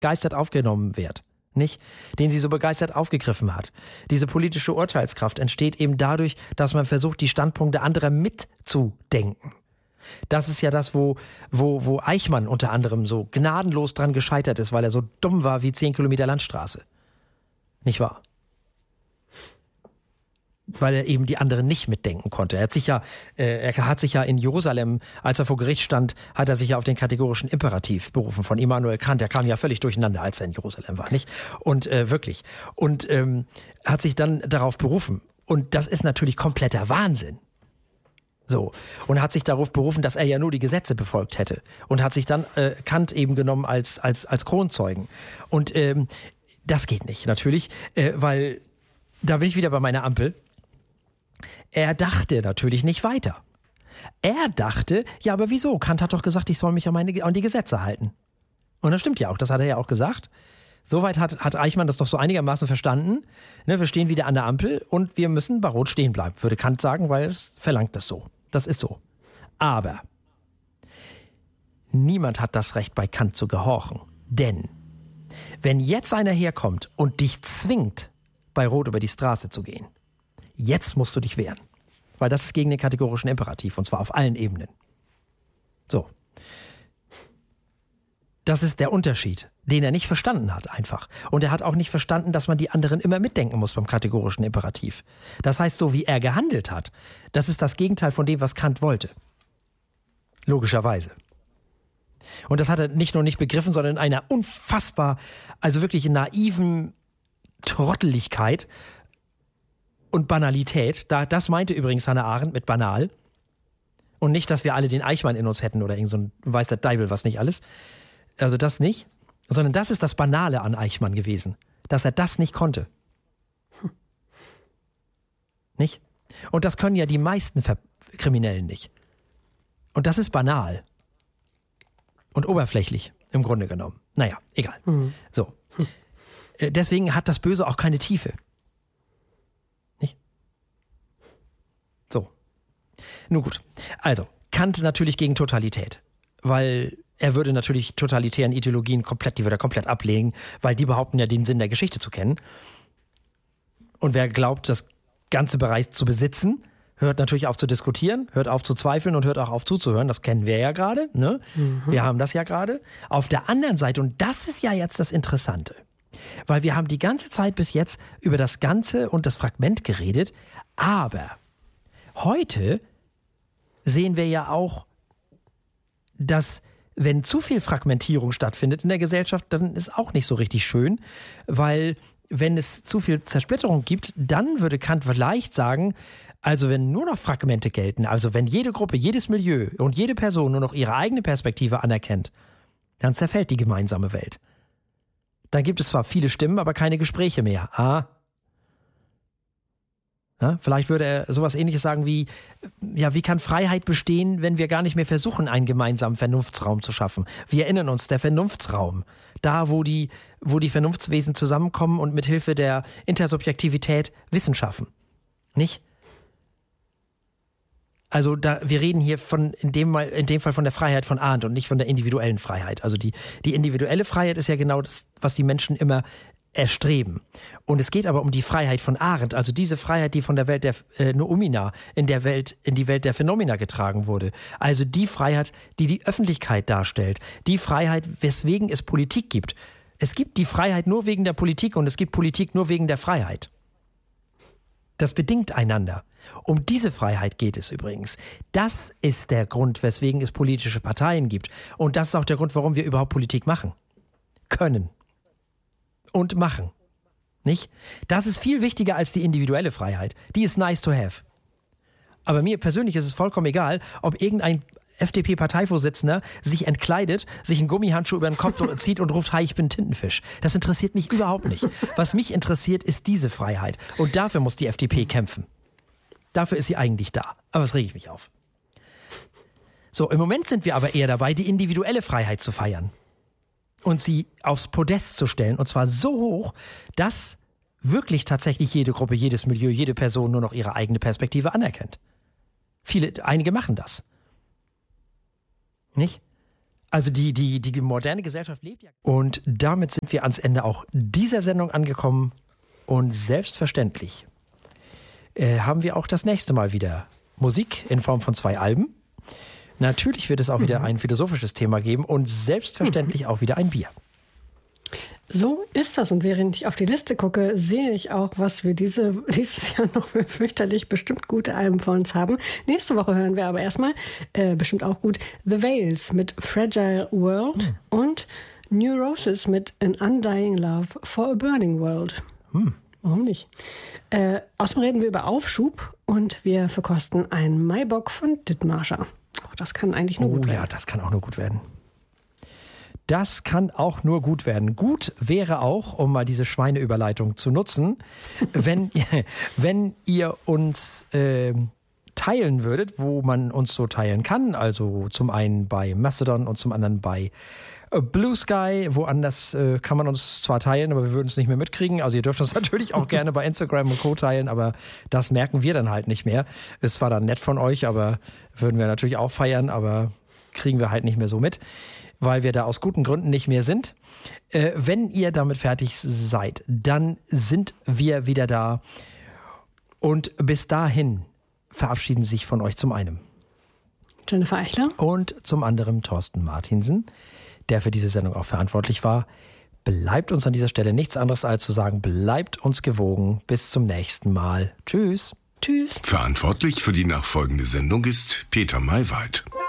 begeistert aufgenommen wird, nicht? Den sie so begeistert aufgegriffen hat. Diese politische Urteilskraft entsteht eben dadurch, dass man versucht, die Standpunkte anderer mitzudenken. Das ist ja das, wo Eichmann unter anderem so gnadenlos dran gescheitert ist, weil er so dumm war wie 10 Kilometer Landstraße. Nicht wahr? Weil er eben die anderen nicht mitdenken konnte. Er hat sich ja in Jerusalem, als er vor Gericht stand, hat er sich ja auf den kategorischen Imperativ berufen von Immanuel Kant. Der kam ja völlig durcheinander, als er in Jerusalem war, nicht? Und wirklich. Und hat sich dann darauf berufen. Und das ist natürlich kompletter Wahnsinn. So. Und er hat sich darauf berufen, dass er ja nur die Gesetze befolgt hätte. Und hat sich dann Kant eben genommen als Kronzeugen. Und das geht nicht, natürlich, weil da bin ich wieder bei meiner Ampel. Er dachte natürlich nicht weiter. Er dachte, ja, aber wieso? Kant hat doch gesagt, ich soll mich an die Gesetze halten. Und das stimmt ja auch, das hat er ja auch gesagt. Soweit hat Eichmann das doch so einigermaßen verstanden. Ne, wir stehen wieder an der Ampel und wir müssen bei Rot stehen bleiben, würde Kant sagen, weil es verlangt das so. Das ist so. Aber niemand hat das Recht, bei Kant zu gehorchen. Denn wenn jetzt einer herkommt und dich zwingt, bei Rot über die Straße zu gehen, jetzt musst du dich wehren. Weil das ist gegen den kategorischen Imperativ, und zwar auf allen Ebenen. So. Das ist der Unterschied, den er nicht verstanden hat einfach. Und er hat auch nicht verstanden, dass man die anderen immer mitdenken muss beim kategorischen Imperativ. Das heißt, so wie er gehandelt hat, das ist das Gegenteil von dem, was Kant wollte. Logischerweise. Und das hat er nicht nur nicht begriffen, sondern in einer unfassbar, also wirklich naiven Trotteligkeit und Banalität. Das meinte übrigens Hannah Arendt mit banal. Und nicht, dass wir alle den Eichmann in uns hätten oder irgend so ein weißer Deibel, was nicht alles. Also das nicht. Sondern das ist das Banale an Eichmann gewesen. Dass er das nicht konnte. Nicht? Und das können ja die meisten Kriminellen nicht. Und das ist banal. Und oberflächlich, im Grunde genommen. Naja, egal. So. Deswegen hat das Böse auch keine Tiefe. Nicht? So. Nun gut. Also, Kant natürlich gegen Totalität. Weil er würde natürlich totalitären Ideologien die würde er komplett ablehnen, weil die behaupten ja, den Sinn der Geschichte zu kennen. Und wer glaubt, das ganze Bereich zu besitzen, hört natürlich auf zu diskutieren, hört auf zu zweifeln und hört auch auf zuzuhören. Das kennen wir ja gerade. Ne? Wir haben das ja gerade. Auf der anderen Seite, und das ist ja jetzt das Interessante, weil wir haben die ganze Zeit bis jetzt über das Ganze und das Fragment geredet, aber heute sehen wir ja auch, dass wenn zu viel Fragmentierung stattfindet in der Gesellschaft, dann ist auch nicht so richtig schön, weil wenn es zu viel Zersplitterung gibt, dann würde Kant vielleicht sagen, also wenn nur noch Fragmente gelten, also wenn jede Gruppe, jedes Milieu und jede Person nur noch ihre eigene Perspektive anerkennt, dann zerfällt die gemeinsame Welt. Dann gibt es zwar viele Stimmen, aber keine Gespräche mehr. Ja, vielleicht würde er sowas Ähnliches sagen wie, ja, wie kann Freiheit bestehen, wenn wir gar nicht mehr versuchen, einen gemeinsamen Vernunftsraum zu schaffen? Wir erinnern uns, der Vernunftsraum, da wo die Vernunftswesen zusammenkommen und mit Hilfe der Intersubjektivität Wissen schaffen. Nicht? Also wir reden hier in dem Fall von der Freiheit von Arendt und nicht von der individuellen Freiheit. Also die individuelle Freiheit ist ja genau das, was die Menschen immer erstreben. Und es geht aber um die Freiheit von Arendt, also diese Freiheit, die von der Welt der Noumena in die Welt der Phänomena getragen wurde. Also die Freiheit, die die Öffentlichkeit darstellt. Die Freiheit, weswegen es Politik gibt. Es gibt die Freiheit nur wegen der Politik und es gibt Politik nur wegen der Freiheit. Das bedingt einander. Um diese Freiheit geht es übrigens. Das ist der Grund, weswegen es politische Parteien gibt. Und das ist auch der Grund, warum wir überhaupt Politik machen können. Und machen. Nicht? Das ist viel wichtiger als die individuelle Freiheit. Die ist nice to have. Aber mir persönlich ist es vollkommen egal, ob irgendein FDP-Parteivorsitzender sich entkleidet, sich einen Gummihandschuh über den Kopf zieht und ruft, hi, ich bin Tintenfisch. Das interessiert mich überhaupt nicht. Was mich interessiert, ist diese Freiheit. Und dafür muss die FDP kämpfen. Dafür ist sie eigentlich da. Aber es rege ich mich auf. So, im Moment sind wir aber eher dabei, die individuelle Freiheit zu feiern. Und sie aufs Podest zu stellen. Und zwar so hoch, dass wirklich tatsächlich jede Gruppe, jedes Milieu, jede Person nur noch ihre eigene Perspektive anerkennt. Einige machen das. Nicht? Also die moderne Gesellschaft lebt ja. Und damit sind wir ans Ende auch dieser Sendung angekommen. Und selbstverständlich haben wir auch das nächste Mal wieder Musik in Form von 2 Alben. Natürlich wird es auch wieder ein philosophisches Thema geben und selbstverständlich auch wieder ein Bier. So ist das. Und während ich auf die Liste gucke, sehe ich auch, was wir dieses Jahr noch für fürchterlich bestimmt gute Alben vor uns haben. Nächste Woche hören wir aber erstmal, bestimmt auch gut, The Veils mit Fragile World und Neurosis mit An Undying Love for a Burning World. Warum nicht? Außerdem reden wir über Aufschub und wir verkosten einen Maibock von Dithmarscher. Auch das kann eigentlich nur gut werden. Oh ja, das kann auch nur gut werden. Das kann auch nur gut werden. Gut wäre auch, um mal diese Schweineüberleitung zu nutzen, wenn ihr uns teilen würdet, wo man uns so teilen kann. Also zum einen bei Mastodon und zum anderen bei Blue Sky. Woanders kann man uns zwar teilen, aber wir würden es nicht mehr mitkriegen. Also ihr dürft uns natürlich auch gerne bei Instagram und Co. teilen, aber das merken wir dann halt nicht mehr. Ist zwar dann nett von euch, aber würden wir natürlich auch feiern, aber kriegen wir halt nicht mehr so mit, weil wir da aus guten Gründen nicht mehr sind. Wenn ihr damit fertig seid, dann sind wir wieder da. Und bis dahin verabschieden sich von euch zum einen Jennifer Eichler und zum anderen Thorsten Martinsen, der für diese Sendung auch verantwortlich war. Bleibt uns an dieser Stelle nichts anderes als zu sagen, bleibt uns gewogen. Bis zum nächsten Mal. Tschüss. Tschüss. Verantwortlich für die nachfolgende Sendung ist Peter Maywald.